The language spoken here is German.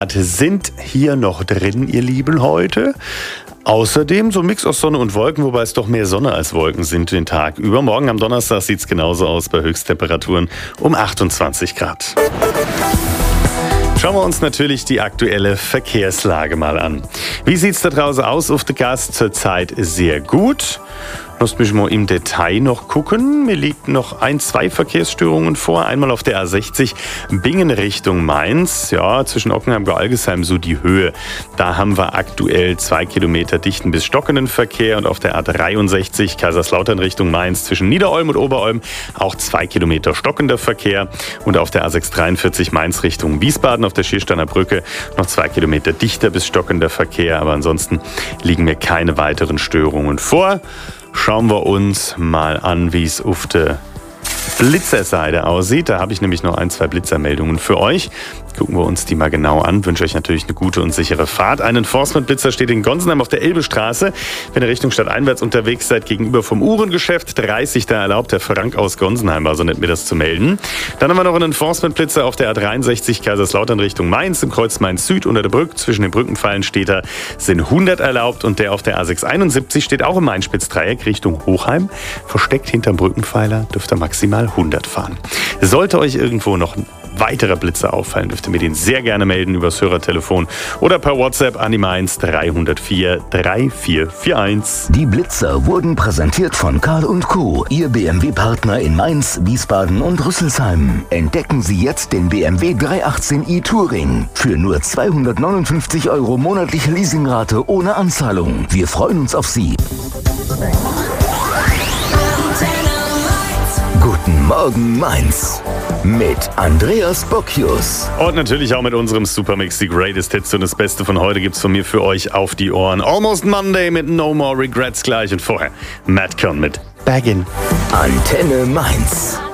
Sind hier noch drin, ihr Lieben, heute. Außerdem so ein Mix aus Sonne und Wolken, wobei es doch mehr Sonne als Wolken sind den Tag über. Morgen am Donnerstag sieht es genauso aus bei Höchsttemperaturen um 28 Grad. Schauen wir uns natürlich die aktuelle Verkehrslage mal an. Wie sieht es da draußen aus auf der Gas? Zurzeit sehr gut. Lasst mich mal im Detail noch gucken. Mir liegen noch 2 Verkehrsstörungen vor. Einmal auf der A60 Bingen Richtung Mainz. Ja, zwischen Ockenheim und Algesheim so die Höhe. Da haben wir aktuell 2 Kilometer dichten bis stockenden Verkehr. Und auf der A63 Kaiserslautern Richtung Mainz zwischen Niederolm und Oberolm auch 2 Kilometer stockender Verkehr. Und auf der A643 Mainz Richtung Wiesbaden auf der Schiersteiner Brücke noch 2 Kilometer dichter bis stockender Verkehr. Aber ansonsten liegen mir keine weiteren Störungen vor. Schauen wir uns mal an, wie es auf der Blitzerseite aussieht. Da habe ich nämlich noch 2 Blitzermeldungen für euch. Gucken wir uns die mal genau an. Wünsche euch natürlich eine gute und sichere Fahrt. Ein Enforcement-Blitzer steht in Gonsenheim auf der Elbestraße. Wenn ihr Richtung stadteinwärts unterwegs seid, gegenüber vom Uhrengeschäft 30, da erlaubt der Frank aus Gonsenheim, also nicht mir das zu melden. Dann haben wir noch einen Enforcement-Blitzer auf der A63 Kaiserslautern Richtung Mainz. Im Kreuz Mainz-Süd unter der Brücke zwischen den Brückenpfeilen steht da, sind 100 erlaubt. Und der auf der A671 steht auch im Main-Spitz-Dreieck Richtung Hochheim. Versteckt hinterm Brückenpfeiler dürft ihr maximal 100 fahren. Sollte euch irgendwo noch ein weiterer Blitzer auffallen, dürft ihr mir den sehr gerne melden übers Hörertelefon oder per WhatsApp an die Mainz 304 3441. Die Blitzer wurden präsentiert von Karl & Co., Ihr BMW-Partner in Mainz, Wiesbaden und Rüsselsheim. Entdecken Sie jetzt den BMW 318i Touring für nur 259 € monatliche Leasingrate ohne Anzahlung. Wir freuen uns auf Sie. Guten Morgen Mainz mit Andreas Bocchius. Und natürlich auch mit unserem Supermix, die Greatest Hits, und das Beste von heute gibt's von mir für euch auf die Ohren. Almost Monday mit No More Regrets gleich und vorher Madcon mit Baggin. Antenne Mainz.